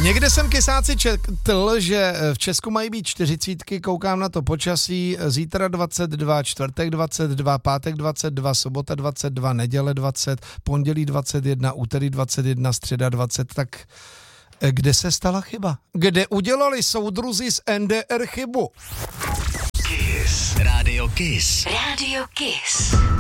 Někde jsem kysáci četl, že v Česku mají být 40, koukám na to počasí, zítra 22, čtvrtek 22, pátek 22, sobota 22, neděle 20, pondělí 21, úterý 21, středa 20, tak kde se stala chyba? Kde udělali soudruzi z NDR chybu? Kiss. Radio Kiss. Radio Kiss.